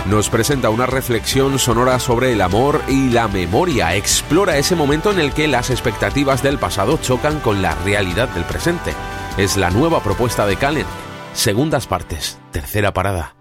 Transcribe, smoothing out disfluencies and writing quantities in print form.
nos presenta una reflexión sonora sobre el amor y la memoria. Explora ese momento en el que las expectativas del pasado chocan con la realidad del presente. Es la nueva propuesta de Kallen. Segundas partes, tercera parada.